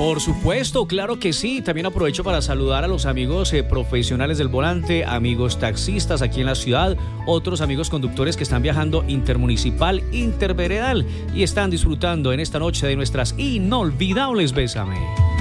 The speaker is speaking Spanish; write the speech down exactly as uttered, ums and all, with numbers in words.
Por supuesto, claro que sí. También aprovecho para saludar a los amigos eh, profesionales del volante, amigos taxistas aquí en la ciudad, otros amigos conductores que están viajando intermunicipal, interveredal y están disfrutando en esta noche de nuestras inolvidables Bésame.